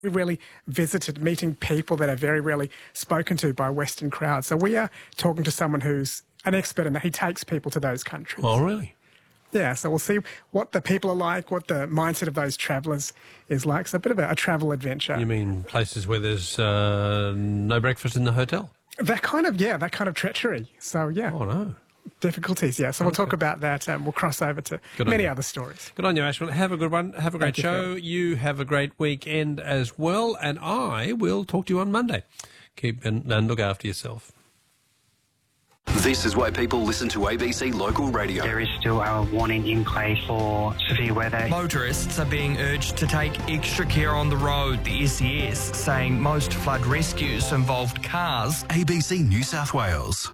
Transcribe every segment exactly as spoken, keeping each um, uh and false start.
We really visited meeting people that are very rarely spoken to by Western crowds. So we are talking to someone who's an expert in that. He takes people to those countries. Oh, really? Yeah, so we'll see what the people are like, what the mindset of those travellers is like. So a bit of a, a travel adventure. You mean places where there's uh, no breakfast in the hotel? That kind of, yeah, that kind of treachery. So, yeah. Oh, no. Difficulties, yeah. So we'll talk about that and we'll cross over to Good many on other stories. Good on you, Ashwin. Have a good one. Have a great Thank you, show. Phil. You have a great weekend as well. And I will talk to you on Monday. Keep and, and look after yourself. This is why people listen to A B C Local Radio. There is still a warning in place for severe weather. Motorists are being urged to take extra care on the road, the S E S saying most flood rescues involved cars. A B C New South Wales.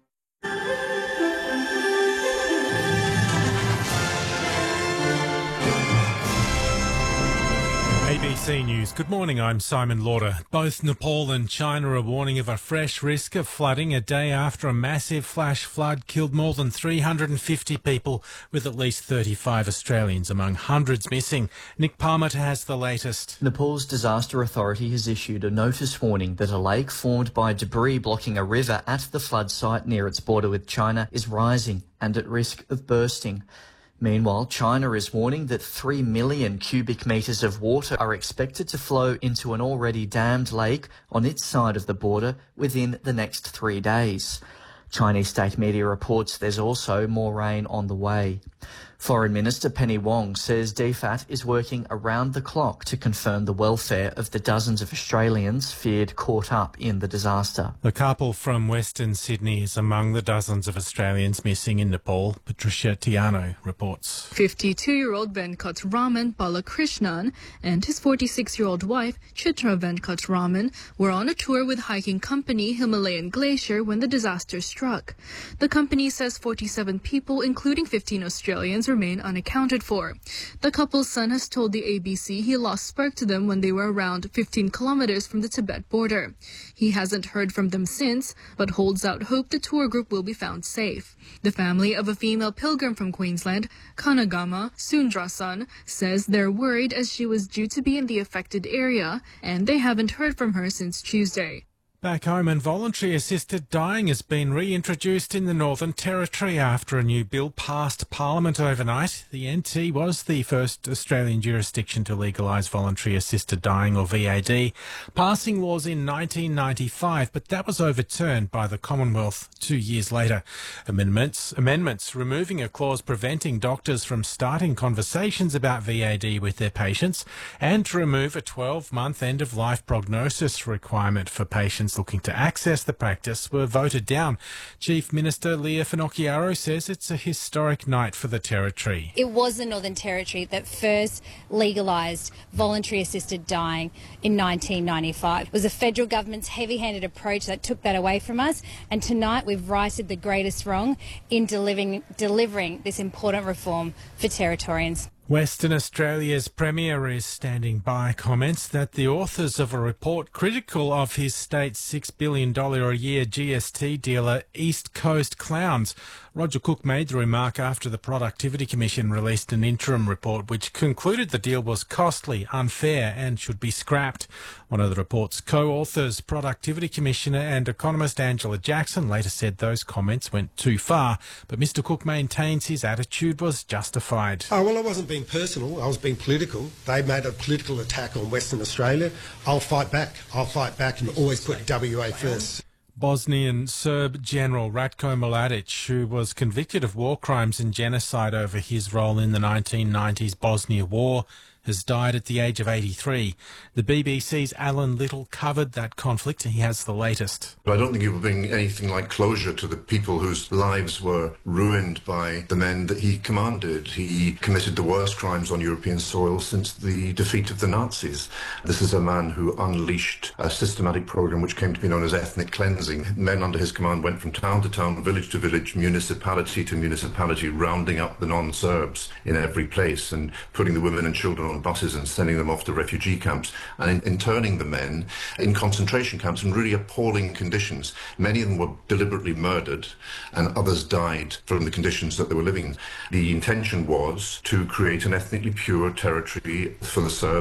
A B C News. Good morning, I'm Simon Lauder. Both Nepal and China are warning of a fresh risk of flooding a day after a massive flash flood killed more than three hundred fifty people, with at least thirty-five Australians among hundreds missing. Nick Palmer has the latest. Nepal's disaster authority has issued a notice warning that a lake formed by debris blocking a river at the flood site near its border with China is rising and at risk of bursting. Meanwhile, China is warning that three million cubic metres of water are expected to flow into an already dammed lake on its side of the border within the next three days. Chinese state media reports there's also more rain on the way. Foreign Minister Penny Wong says D F A T is working around the clock to confirm the welfare of the dozens of Australians feared caught up in the disaster. The couple from Western Sydney is among the dozens of Australians missing in Nepal. Patricia Tiano reports. fifty-two-year-old Venkat Raman Balakrishnan and his forty-six-year-old wife Chitra Venkat Raman were on a tour with hiking company Himalayan Glacier when the disaster struck. The company says forty-seven people, including fifteen Australians, remain unaccounted for. The couple's son has told the A B C he lost spark to them when they were around fifteen kilometers from the Tibet border. He hasn't heard from them since, but holds out hope the tour group will be found safe. The family of a female pilgrim from Queensland, Kanagama Sundrasan, says they're worried as she was due to be in the affected area, and they haven't heard from her since Tuesday. Back home, and voluntary assisted dying has been reintroduced in the Northern Territory after a new bill passed Parliament overnight. The N T was the first Australian jurisdiction to legalise voluntary assisted dying, or V A D, passing laws in nineteen ninety-five, but that was overturned by the Commonwealth two years later. Amendments, amendments removing a clause preventing doctors from starting conversations about V A D with their patients, and to remove a twelve-month end-of-life prognosis requirement for patients looking to access the practice were voted down. Chief Minister Leah Finocchiaro says it's a historic night for the Territory. It was the Northern Territory that first legalised voluntary assisted dying in nineteen ninety-five. It was the federal government's heavy-handed approach that took that away from us, and tonight we've righted the greatest wrong in delivering, delivering this important reform for Territorians. Western Australia's Premier is standing by comments that the authors of a report critical of his state's six billion dollars a year G S T dealer East Coast Clowns. Roger Cook made the remark after the Productivity Commission released an interim report which concluded the deal was costly, unfair and should be scrapped. One of the report's co-authors, Productivity Commissioner and economist Angela Jackson, later said those comments went too far, but Mr Cook maintains his attitude was justified. Oh, well, I wasn't being personal, I was being political. They made a political attack on Western Australia. I'll fight back. I'll fight back and always put W A first. Bosnian Serb General Ratko Mladic, who was convicted of war crimes and genocide over his role in the nineteen nineties Bosnia War, has died at the age of eighty-three. The B B C's Alan Little covered that conflict, and he has the latest. I don't think it will bring anything like closure to the people whose lives were ruined by the men that he commanded. He committed the worst crimes on European soil since the defeat of the Nazis. This is a man who unleashed a systematic program which came to be known as ethnic cleansing. Men under his command went from town to town, village to village, municipality to municipality, rounding up the non-Serbs in every place and putting the women and children on buses and sending them off to refugee camps, and in, interning the men in concentration camps in really appalling conditions. Many of them were deliberately murdered and others died from the conditions that they were living in. The intention was to create an ethnically pure territory for the Serbs.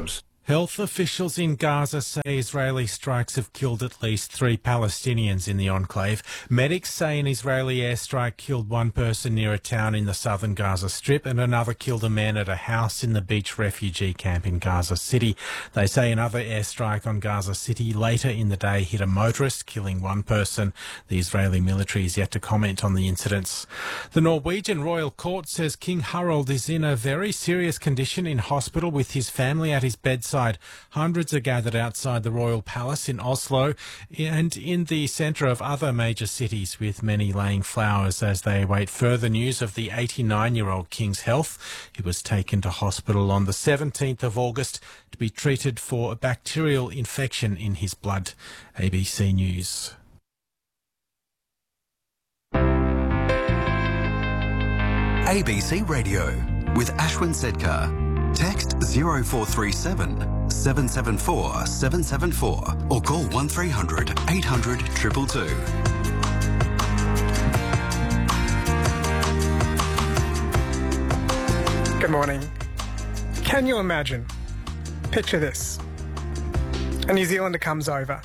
Health officials in Gaza say Israeli strikes have killed at least three Palestinians in the enclave. Medics say an Israeli airstrike killed one person near a town in the southern Gaza Strip and another killed a man at a house in the beach refugee camp in Gaza City. They say another airstrike on Gaza City later in the day hit a motorist, killing one person. The Israeli military is yet to comment on the incidents. The Norwegian Royal Court says King Harald is in a very serious condition in hospital with his family at his bedside. Hundreds are gathered outside the Royal Palace in Oslo and in the centre of other major cities, with many laying flowers as they await further news of the eighty-nine-year-old King's health. He was taken to hospital on the seventeenth of August to be treated for a bacterial infection in his blood. A B C News. A B C Radio with Ashwin Sedkar. Text zero four three seven, seven seven four, seven seven four or call one three hundred, eight hundred, two two two. Good morning. Can you imagine? Picture this. A New Zealander comes over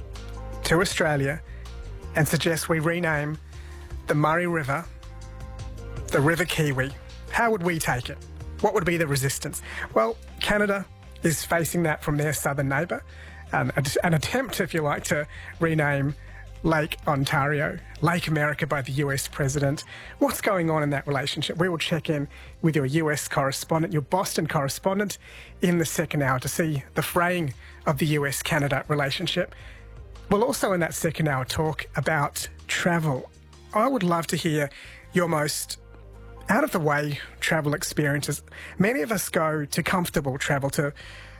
to Australia and suggests we rename the Murray River the River Kiwi. How would we take it? What would be the resistance? Well, Canada is facing that from their southern neighbour. Um, an attempt, if you like, to rename Lake Ontario, Lake America by the U S President. What's going on in that relationship? We will check in with your U S correspondent, your Boston correspondent, in the second hour to see the fraying of the U S Canada relationship. We'll also in that second hour talk about travel. I would love to hear your most out-of-the-way travel experiences. Many of us go to comfortable travel, to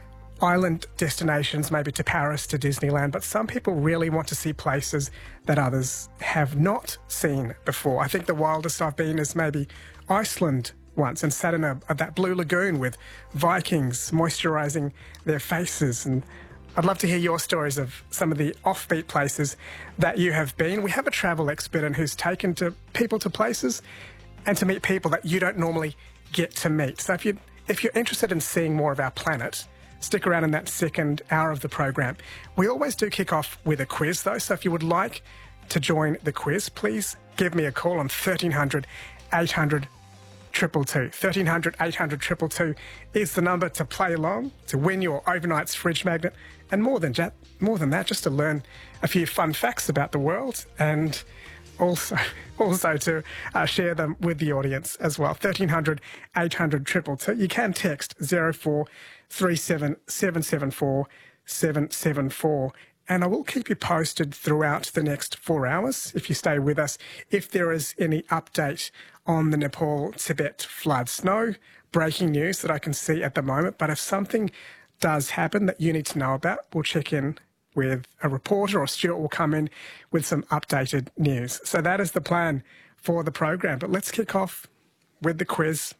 island destinations, maybe to Paris, to Disneyland, but some people really want to see places that others have not seen before. I think the wildest I've been is maybe Iceland once and sat in a, a, that blue lagoon with Vikings moisturising their faces. And I'd love to hear your stories of some of the offbeat places that you have been. We have a travel expert in who's taken to people to places and to meet people that you don't normally get to meet. So if, you, if you're interested in seeing more of our planet, stick around in that second hour of the program. We always do kick off with a quiz, though, so if you would like to join the quiz, please give me a call on thirteen hundred, eight hundred, two two two. thirteen hundred, eight hundred, two two two is the number to play along, to win your Overnight's fridge magnet, and more than, that, more than that, just to learn a few fun facts about the world, and Also, also to uh, share them with the audience as well. thirteen hundred, eight hundred, two two two. You can text zero four three seven, seven seven four, seven seven four. And I will keep you posted throughout the next four hours, if you stay with us, if there is any update on the Nepal-Tibet floods. No breaking news that I can see at the moment, but if something does happen that you need to know about, we'll check in with a reporter, or Stuart will come in with some updated news. So that is the plan for the program. But let's kick off with the quiz.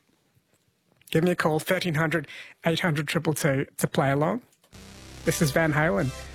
Give me a call, thirteen hundred, eight hundred, two two two to play along. This is Van Halen.